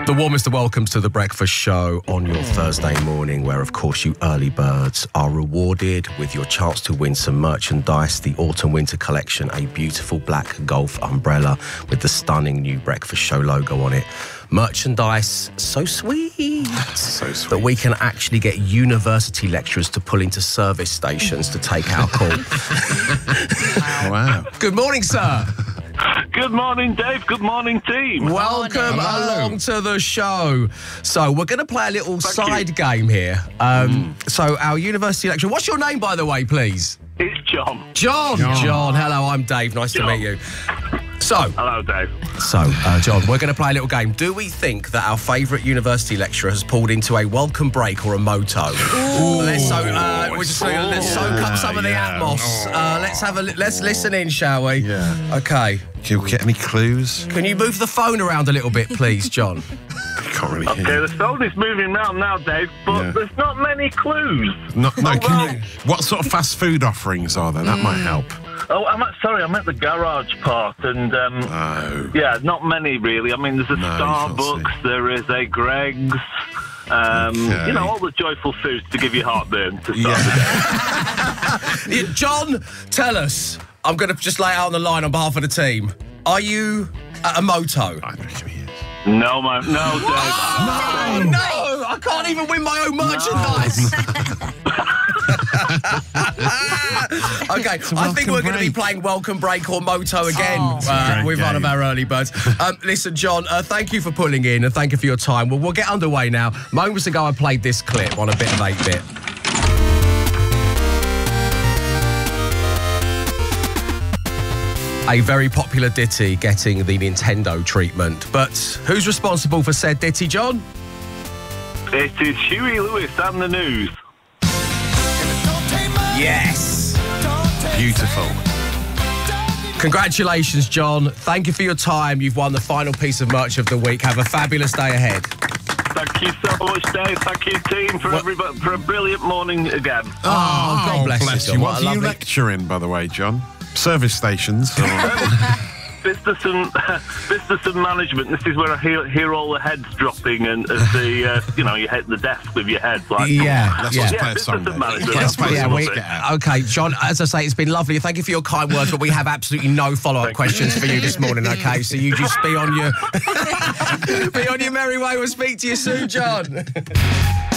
The warmest of welcomes to The Breakfast Show on your Thursday morning, where, of course, you early birds are rewarded with your chance to win some merchandise. The Autumn-Winter Collection, a beautiful black golf umbrella with the stunning new Breakfast Show logo on it. Merchandise so sweet. So sweet. That we can actually get university lecturers to pull into service stations to take our call. Wow. Good morning, sir. Good morning, Dave. Good morning, team. Welcome along to the show. So we're going to play a little side game here. So our university lecturer, what's your name, by the way, please? It's John. John. Hello, I'm Dave. Nice to meet you. So, Hello, Dave. John, we're going to play a little game. Do we think that our favourite university lecturer has pulled into a welcome break or a moto? Let's soak up some of the atmos. Let's listen in, shall we? Yeah. Okay. Can you get any clues? Can you move the phone around a little bit, please, John? I can't really Okay, hear. the phone is moving round now, Dave, but there's not many clues. What sort of fast food offerings are there? That might help. Oh, I'm at the garage part, and yeah, not many really. I mean, there's a Starbucks, there is a Greg's, you know, all the joyful foods to give you heartburn to start the day. John, tell us. I'm going to just lay it out on the line on behalf of the team. Are you at a moto? I reckon he is. No, man, no, Dave. No, I can't even win my own merchandise. Okay, I think we're going to be playing Welcome Break or Moto again with one of our early birds. Listen, John, thank you for pulling in and thank you for your time. Well, we'll get underway now. Moments ago, I played this clip on a bit of 8-bit. A very popular ditty getting the Nintendo treatment. But who's responsible for said ditty, John? It is Huey Lewis and the News. Yes. Beautiful. Congratulations, John. Thank you for your time. You've won the final piece of merch of the week. Have a fabulous day ahead. Thank you so much, Dave. Thank you, team, for everybody for a brilliant morning again. Oh, God bless you. you. What do you lecture in, by the way, John? Service stations. Business and management. This is where I hear all the heads dropping and as the you know, you hit the desk with your head like Let's play a business song. and management. Okay, John, as I say, it's been lovely. Thank you for your kind words, but we have absolutely no follow-up questions for you this morning, okay? So you just be on your merry way. We'll speak to you soon, John.